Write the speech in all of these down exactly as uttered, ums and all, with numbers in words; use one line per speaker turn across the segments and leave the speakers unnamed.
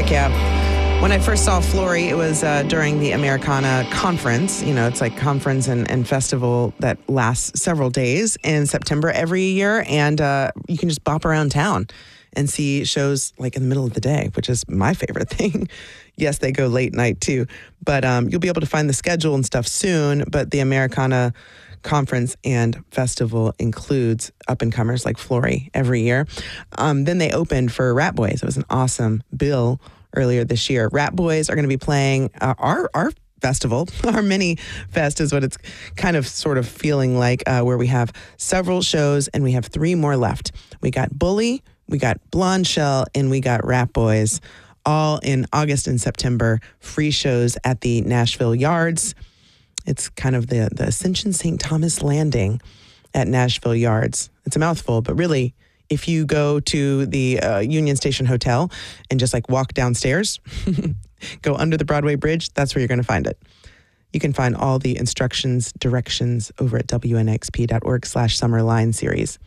Heck yeah. When I first saw Flory, it was uh, during the Americana conference. You know, it's like conference and, and festival that lasts several days in September every year. And uh, you can just bop around town and see shows like in the middle of the day, which is my favorite thing. Yes, they go late night too. But um, you'll be able to find the schedule and stuff soon. But the Americana conference and festival includes up-and-comers like Flory every year. Um, then they opened for Rat Boys. It was an awesome bill earlier this year. Rat Boys are going to be playing uh, our our festival. Our mini fest is what it's kind of sort of feeling like, uh, where we have several shows and we have three more left. We got Bully, we got Blonde Shell, and we got Rat Boys, all in August and September. Free shows at the Nashville Yards. It's kind of the, the Ascension Saint Thomas Landing at Nashville Yards. It's a mouthful, but really, if you go to the uh, Union Station Hotel and just like walk downstairs, go under the Broadway Bridge, that's where you're going to find it. You can find all the instructions, directions over at W N X P dot org slash summer line series.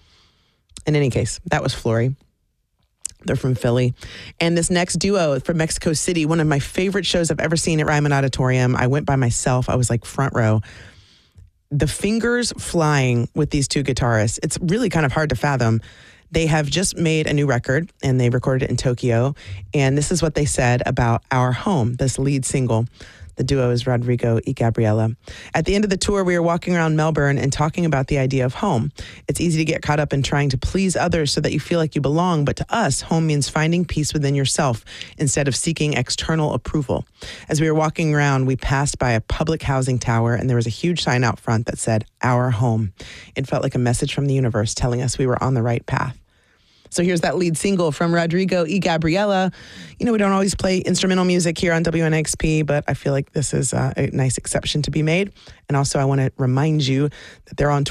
In any case, that was Flory. They're from Philly. And this next duo from Mexico City, one of my favorite shows I've ever seen at Ryman Auditorium. I went by myself. I was like front row. The fingers flying with these two guitarists. It's really kind of hard to fathom. They have just made a new record, and they recorded it in Tokyo. And this is what they said about Our Home, this lead single. The duo is Rodrigo y Gabriela. At the end of the tour, we were walking around Melbourne and talking about the idea of home. It's easy to get caught up in trying to please others so that you feel like you belong, but to us, home means finding peace within yourself instead of seeking external approval. As we were walking around, we passed by a public housing tower, and there was a huge sign out front that said, Our Home. It felt like a message from the universe telling us we were on the right path. So here's that lead single from Rodrigo y Gabriela. You know, we don't always play instrumental music here on W N X P, but I feel like this is uh, a nice exception to be made. And also, I want to remind you that they're on tour